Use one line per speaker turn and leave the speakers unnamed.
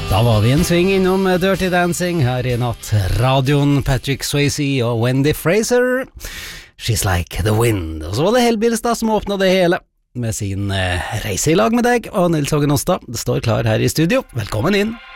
Da var vi en sving innom Dirty Dancing her I natt. Radioen, Patrick Swayze og Wendy Fraser. She's Like the Wind. Og så var det Hellbilstad som åpnet det hele med sin reise I lag med deg og Nils Hågen Åstad. Det står klar her I studio. Velkommen inn.